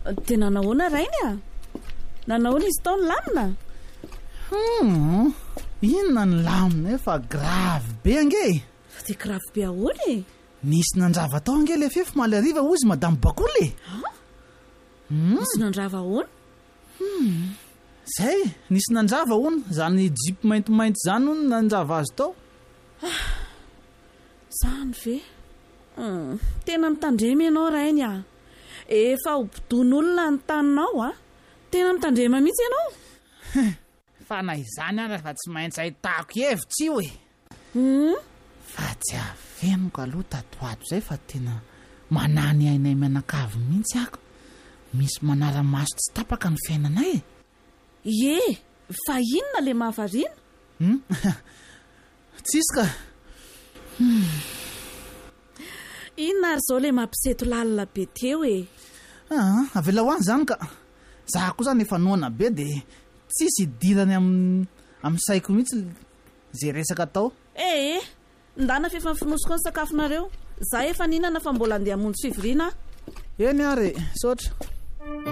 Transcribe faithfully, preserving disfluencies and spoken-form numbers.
Tena nahoana rainy a? Nanahoana izy tao ny lamina? Hmm, inona ny lamina efa grave be ange. Dia grave be ahoana e? Nisy nandrava tao ange le fefy malariva ozy madame Bakoly. Hmm? Nisy nandrava ahoana? Hmm. Zay, nisy nandrava hono, zany jeep maintimainty zany hono nandrava azy tao. Zany ve? Hmm. Tena mitandrema ianao rainy a. Efa hobidon'olona ny taninao a. Tena mitandrema mihitsy ianao. Fa na izany ara fa tsy maintsy ahitako hevitra io e. Hmm? Fa tsy aveniko aloha tatoato zay fa tena manany ainay mianakavy mihitsy ako. Misy manara-maso tsy tapaka ny fiainanay e. Ie, fa inona le mahavariana? Hmm? Tsisy ka. Hmm. Inona ary zao le mampiseto lalina be teo e? Ah, avela hoany zany ka. Za koa zany efa noana be dia tsisy idirany am amin'ny saiko mihitsy zay resaka tao. Eh, ndana fa efa nifinosoko ny sakafonareo. Za efa ninana fa mbola andeha hamonjy fivoriana. Eny ary, saotra.